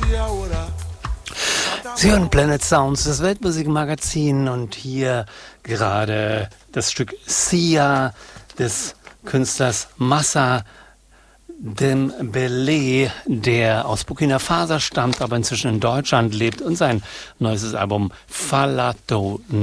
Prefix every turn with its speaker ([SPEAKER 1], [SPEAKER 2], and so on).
[SPEAKER 1] Sie hören Planet Sounds, das Weltmusikmagazin, und hier gerade das Stück Sia des Künstlers Massa Dembélé, der aus Burkina Faso stammt, aber inzwischen in Deutschland lebt und sein neuestes Album Falato